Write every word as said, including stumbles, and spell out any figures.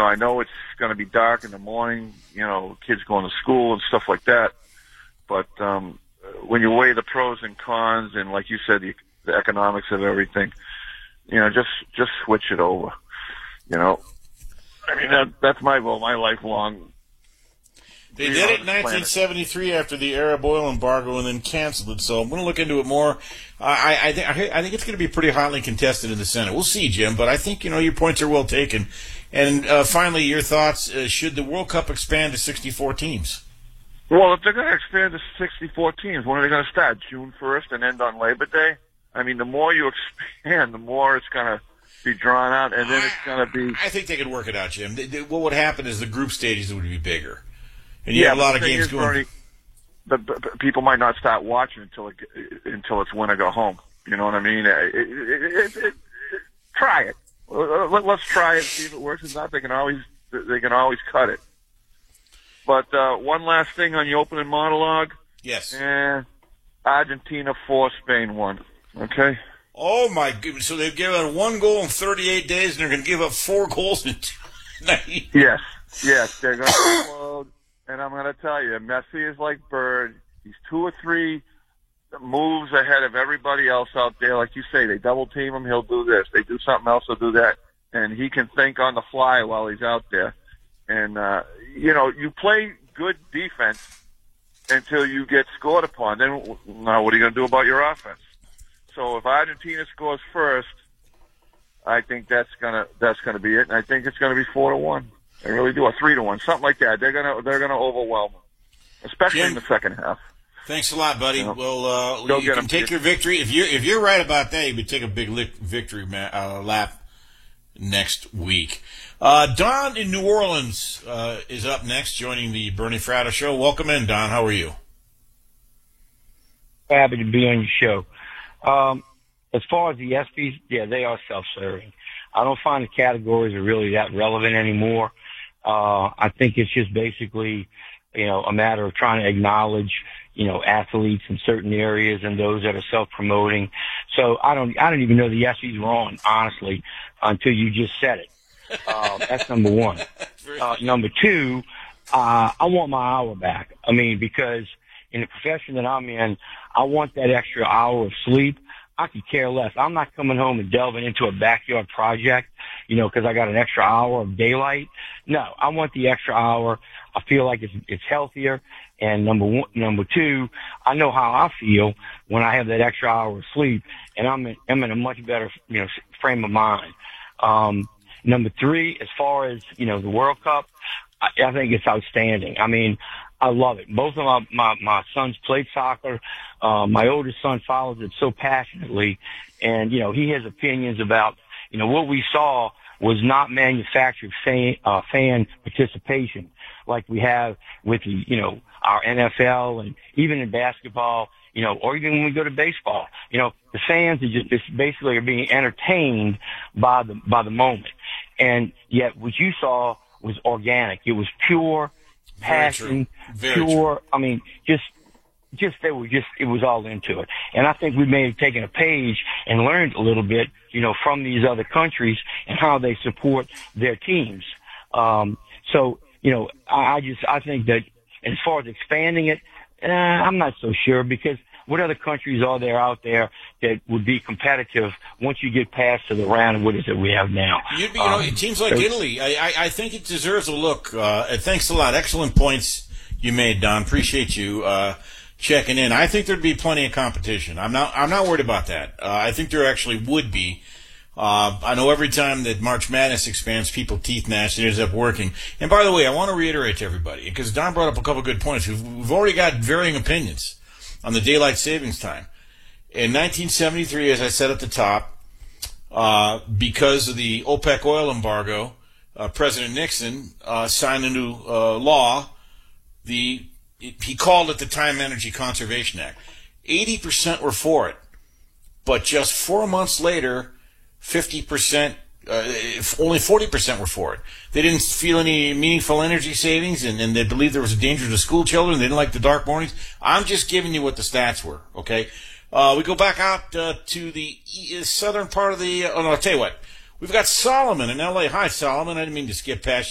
know, I know it's going to be dark in the morning, you know, kids going to school and stuff like that. But um, when you weigh the pros and cons and, like you said, the, the economics of everything, you know, just just switch it over. You know, I mean, that, that's my goal, my lifelong. They did it in nineteen seventy-three after the Arab oil embargo and then canceled it. So I'm going to look into it more. I, I, think, I think it's going to be pretty hotly contested in the Senate. We'll see, Jim, but I think, you know, your points are well taken. And uh, finally, your thoughts, uh, should the World Cup expand to sixty-four teams? Well, if they're going to expand to sixty-four teams, when are they going to start? June first and end on Labor Day? I mean, the more you expand, the more it's going to be drawn out, and then it's going to be... I think they could work it out, Jim. They, they, what would happen is the group stages would be bigger. And you yeah, have a lot of games games going. Already, but, but, but people might not start watching until it, until it's win or go home. You know what I mean? It, it, it, it, it, try it. Let, let's try it. See if it works. If not, they can always they can always cut it. But uh, one last thing on the opening monologue. Yes. Eh, Argentina four, Spain one. Okay. Oh my goodness! So they've given up one goal in thirty-eight days, and they're going to give up four goals in two. Yes. Yes, they're going to explode. And I'm going to tell you, Messi is like Bird. He's two or three moves ahead of everybody else out there. Like you say, they double team him, he'll do this. They do something else, he'll do that. And he can think on the fly while he's out there. And, uh, you know, you play good defense until you get scored upon. Then, now what are you going to do about your offense? So if Argentina scores first, I think that's going to that's going to be it. And I think it's going to be four to one. I really do, a three to one, something like that. They're gonna they're gonna overwhelm them, especially Jim, in the second half. Thanks a lot, buddy. You know, well, uh, go you get can them. take your victory if you if you're right about that. You would take a big lick, victory ma- uh, lap next week. Uh, Don in New Orleans uh, is up next, joining the Bernie Fratto show. Welcome in, Don. How are you? Happy to be on your show. Um, as far as the S Ps, yeah, they are self-serving. I don't find the categories are really that relevant anymore. Uh, I think it's just basically, you know, a matter of trying to acknowledge, you know, athletes in certain areas and those that are self-promoting. So I don't, I don't even know the S Ps were on, honestly, until you just said it. Uh, that's number one. Uh, number two, uh, I want my hour back. I mean, because in the profession that I'm in, I want that extra hour of sleep. I could care less. I'm not coming home and delving into a backyard project, you know, because I got an extra hour of daylight. No, I want the extra hour. I feel like it's it's healthier. And number one, number two, I know how I feel when I have that extra hour of sleep, and I'm in, I'm in a much better, you know, frame of mind. Um, number three, as far as, you know, the World Cup, I, I think it's outstanding. I mean, I love it. Both of my, my, my sons played soccer. Uh, my oldest son follows it so passionately. And, you know, he has opinions about, you know, what we saw was not manufactured fan, uh, fan participation like we have with, the, you know, our N F L and even in basketball, you know, or even when we go to baseball. You know, the fans are just, just basically are being entertained by the, by the moment. And yet what you saw was organic. It was pure passion, Very pure, true. I mean, just, just, they were just, it was all into it. And I think we may have taken a page and learned a little bit, you know, from these other countries and how they support their teams. Um, so, you know, I, I just, I think that as far as expanding it, uh, I'm not so sure, because what other countries are there out there that would be competitive once you get past to the round of what is it we have now? You'd be, you know, Um, teams like Italy, I, I, I think it deserves a look. Uh, and thanks a lot. Excellent points you made, Don. Appreciate you uh, checking in. I think there'd be plenty of competition. I'm not I'm not worried about that. Uh, I think there actually would be. Uh, I know every time that March Madness expands, people teeth gnash. It ends up working. And by the way, I want to reiterate to everybody, because Don brought up a couple of good points. We've, we've already got varying opinions on the daylight savings time. In nineteen seventy-three, as I said at the top, uh, because of the OPEC oil embargo, uh, President Nixon uh, signed a new uh, law. The it, he called it the Time Energy Conservation Act. eighty percent were for it, but just four months later, fifty percent, uh, only forty percent were for it. They didn't feel any meaningful energy savings, and, and they believed there was a danger to school children. They didn't like the dark mornings. I'm just giving you what the stats were, okay? Uh, we go back out uh, to the e- southern part of the, uh, oh no, I'll tell you what. We've got Solomon in L A. Hi, Solomon. I didn't mean to skip past you.